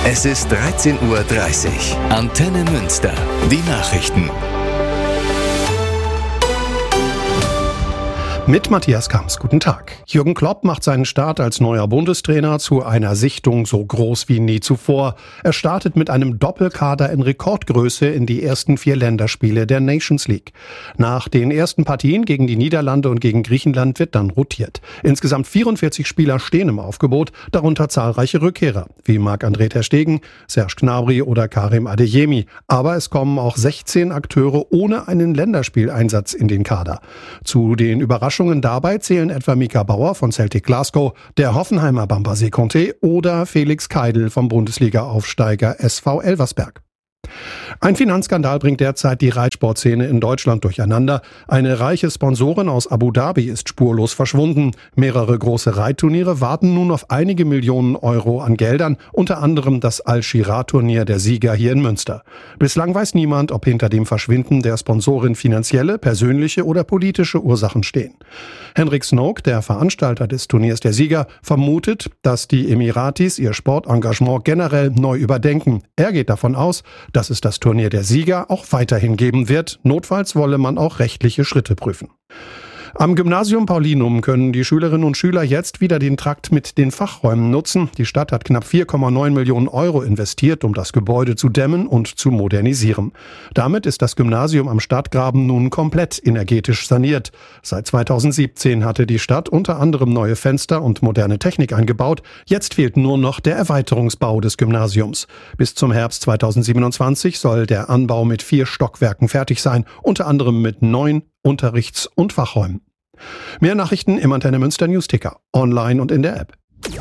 Es ist 13:30 Uhr. Antenne Münster. Die Nachrichten. Mit Matthias Kamps, guten Tag. Jürgen Klopp macht seinen Start als neuer Bundestrainer zu einer Sichtung so groß wie nie zuvor. Er startet mit einem Doppelkader in Rekordgröße in die ersten 4 Länderspiele der Nations League. Nach den ersten Partien gegen die Niederlande und gegen Griechenland wird dann rotiert. Insgesamt 44 Spieler stehen im Aufgebot, darunter zahlreiche Rückkehrer, wie Marc-André ter Stegen, Serge Gnabry oder Karim Adeyemi. Aber es kommen auch 16 Akteure ohne einen Länderspieleinsatz in den Kader. Zu den Überraschungen dabei zählen etwa Mika Bauer von Celtic Glasgow, der Hoffenheimer Bambazy Conté oder Felix Keidl vom Bundesliga-Aufsteiger SV Elversberg. Ein Finanzskandal bringt derzeit die Reitsportszene in Deutschland durcheinander. Eine reiche Sponsorin aus Abu Dhabi ist spurlos verschwunden. Mehrere große Reitturniere warten nun auf einige Millionen Euro an Geldern, unter anderem das Al-Shirah-Turnier der Sieger hier in Münster. Bislang weiß niemand, ob hinter dem Verschwinden der Sponsorin finanzielle, persönliche oder politische Ursachen stehen. Henrik Snoke, der Veranstalter des Turniers der Sieger, vermutet, dass die Emiratis ihr Sportengagement generell neu überdenken. Er geht davon aus, dass es das Turnier der Sieger auch weiterhin geben wird. Notfalls wolle man auch rechtliche Schritte prüfen. Am Gymnasium Paulinum können die Schülerinnen und Schüler jetzt wieder den Trakt mit den Fachräumen nutzen. Die Stadt hat knapp 4,9 Millionen Euro investiert, um das Gebäude zu dämmen und zu modernisieren. Damit ist das Gymnasium am Stadtgraben nun komplett energetisch saniert. Seit 2017 hatte die Stadt unter anderem neue Fenster und moderne Technik eingebaut. Jetzt fehlt nur noch der Erweiterungsbau des Gymnasiums. Bis zum Herbst 2027 soll der Anbau mit 4 Stockwerken fertig sein, unter anderem mit 9 Unterrichts- und Fachräumen. Mehr Nachrichten im Antenne Münster Newsticker, online und in der App.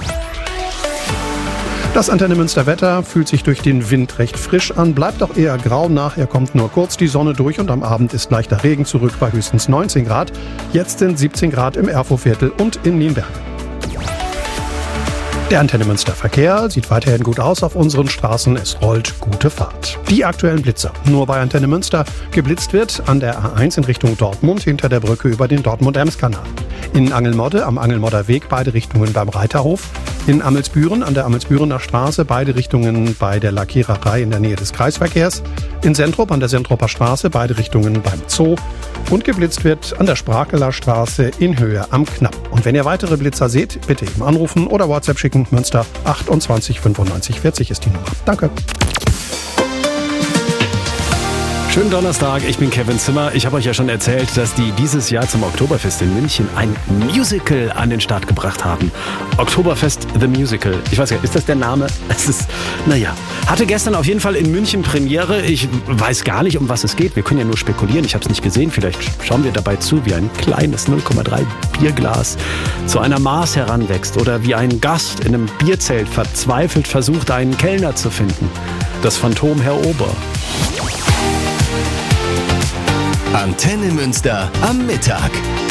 Das Antenne Münster Wetter fühlt sich durch den Wind recht frisch an, bleibt auch eher grau, nachher kommt nur kurz die Sonne durch und am Abend ist leichter Regen zurück bei höchstens 19 Grad. Jetzt sind 17 Grad im Erfurtviertel und in Nienberg. Der Antenne Münster Verkehr sieht weiterhin gut aus auf unseren Straßen. Es rollt gute Fahrt. Die aktuellen Blitzer. Nur bei Antenne Münster. Geblitzt wird an der A1 in Richtung Dortmund hinter der Brücke über den Dortmund-Ems-Kanal. In Angelmodde am Angelmodder Weg beide Richtungen beim Reiterhof. In Amelsbüren an der Amelsbürener Straße beide Richtungen bei der Lackiererei in der Nähe des Kreisverkehrs. In Sentrup an der Sentroper Straße beide Richtungen beim Zoo. Und geblitzt wird an der Sprakeler Straße in Höhe am Knapp. Und wenn ihr weitere Blitzer seht, bitte eben anrufen oder WhatsApp schicken. Münster 28 95 40 ist die Nummer. Danke. Schönen Donnerstag, ich bin Kevin Zimmer. Ich habe euch ja schon erzählt, dass die dieses Jahr zum Oktoberfest in München ein Musical an den Start gebracht haben. Oktoberfest The Musical. Ich weiß ja, ist das der Name? Es ist, hatte gestern auf jeden Fall in München Premiere. Ich weiß gar nicht, um was es geht. Wir können ja nur spekulieren. Ich habe es nicht gesehen. Vielleicht schauen wir dabei zu, wie ein kleines 0,3 Bierglas zu einer Maß heranwächst oder wie ein Gast in einem Bierzelt verzweifelt versucht, einen Kellner zu finden. Das Phantom Herr Ober. Antenne Münster am Mittag.